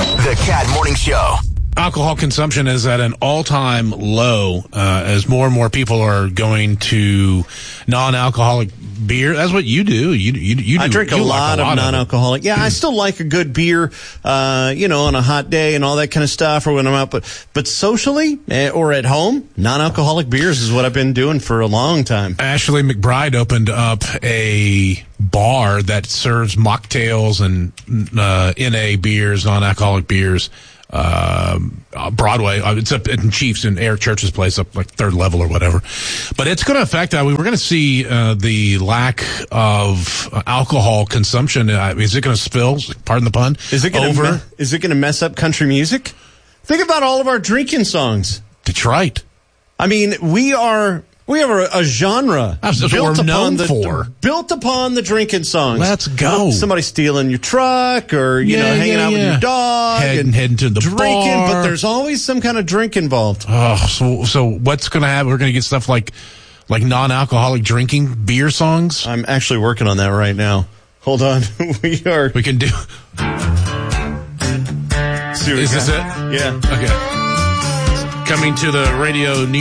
The Cat Morning Show. Alcohol consumption is at an all-time low as more and more people are going to non-alcoholic beer. That's what you do. You do. I drink a lot of non-alcoholic. Yeah, I still like a good beer, on a hot day and all that kind of stuff, or when I'm out. But socially or at home, non-alcoholic beers is what I've been doing for a long time. Ashley McBride opened up a bar that serves mocktails and NA beers, non-alcoholic beers. Broadway, it's up in Chiefs in Eric Church's place, up like third level or whatever. But it's going to affect, we're going to see the lack of alcohol consumption. Is it going to spill, pardon the pun, is it going to mess up country music? Think about all of our drinking songs. Detroit. I mean, we have a genre built upon the drinking songs. Let's go. Somebody stealing your truck or, hanging out with your dog. Heading to the drinking, bar. but there's always some kind of drink involved. Oh, so what's going to happen? We're going to get stuff like non-alcoholic drinking beer songs? I'm actually working on that right now. Hold on. We can do. Is this it? Yeah. Okay. Coming to the radio near